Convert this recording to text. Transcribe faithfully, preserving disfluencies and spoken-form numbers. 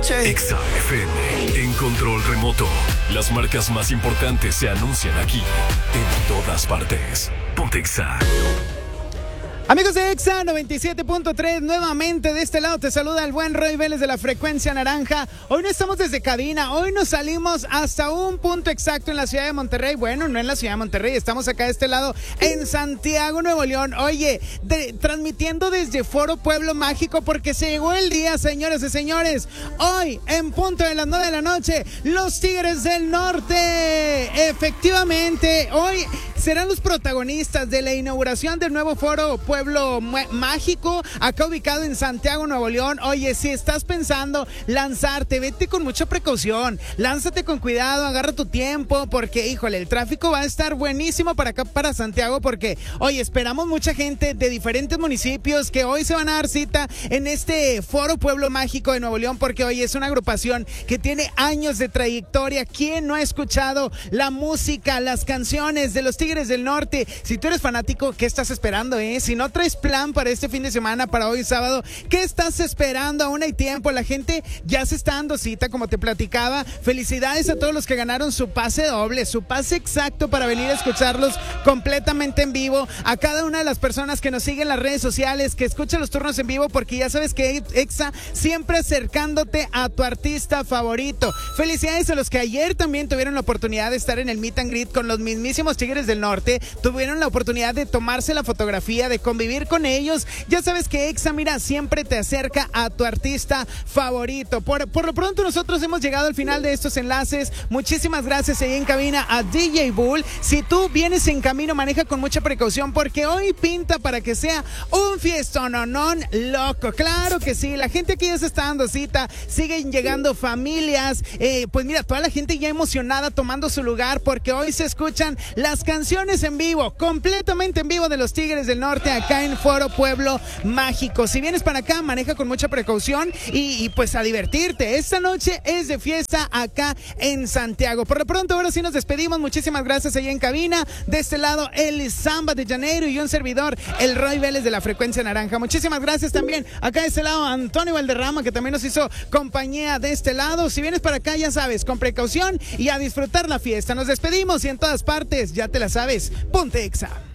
noche. Exa F M, en control remoto. Las marcas más importantes se anuncian aquí, en todas partes. Ponte Exa. Amigos de Exa noventa y siete punto tres, nuevamente de este lado te saluda el buen Roy Vélez de la frecuencia naranja. Hoy no estamos desde cabina, hoy nos salimos hasta un punto exacto en la ciudad de Monterrey. Bueno, no en la ciudad de Monterrey, estamos acá de este lado en Santiago, Nuevo León. Oye, de, transmitiendo desde Foro Pueblo Mágico porque se llegó el día, señores y señores. Hoy, en punto de las nueve de la noche, los Tigres del Norte. Efectivamente, hoy serán los protagonistas de la inauguración del nuevo Foro Pueblo Mágico, acá ubicado en Santiago, Nuevo León. Oye, si estás pensando lanzarte, vete con mucha precaución, lánzate con cuidado, agarra tu tiempo, porque, híjole, el tráfico va a estar buenísimo para acá, para Santiago, porque, oye, esperamos mucha gente de diferentes municipios que hoy se van a dar cita en este Foro Pueblo Mágico de Nuevo León, porque, oye, es una agrupación que tiene años de trayectoria. ¿Quién no ha escuchado la música, las canciones de los Tigres del Norte? Si tú eres fanático, ¿qué estás esperando, eh? Si no traes plan para este fin de semana, para hoy sábado, ¿qué estás esperando? Aún hay tiempo, la gente ya se está dando cita, como te platicaba. Felicidades a todos los que ganaron su pase doble, su pase exacto para venir a escucharlos completamente en vivo. A cada una de las personas que nos siguen en las redes sociales, que escuchan los turnos en vivo, porque ya sabes que Exa siempre acercándote a tu artista favorito. Felicidades a los que ayer también tuvieron la oportunidad de estar en el meet and greet con los mismísimos Tigres del Norte, tuvieron la oportunidad de tomarse la fotografía, de convivir con ellos. Ya sabes que Exa, mira, siempre te acerca a tu artista favorito. Por, por lo pronto nosotros hemos llegado al final de estos enlaces. Muchísimas gracias ahí en cabina a D J Bull. Si tú vienes en camino, maneja con mucha precaución porque hoy pinta para que sea un fiestononón loco. Claro que sí, la gente aquí ya se está dando cita, siguen llegando familias, eh, pues mira, toda la gente ya emocionada tomando su lugar porque hoy se escuchan las canciones en vivo, completamente en vivo de los Tigres del Norte acá en Foro Pueblo Mágico. Si vienes para acá, maneja con mucha precaución y, y pues a divertirte. Esta noche es de fiesta acá en Santiago. Por lo pronto, ahora sí nos despedimos. Muchísimas gracias allá en cabina. De este lado, el Samba de Janeiro y un servidor, el Roy Vélez de la frecuencia naranja. Muchísimas gracias también acá de este lado, Antonio Valderrama, que también nos hizo compañía de este lado. Si vienes para acá, ya sabes, con precaución y a disfrutar la fiesta. Nos despedimos y en todas partes, ya te la sabes, ponte Exa.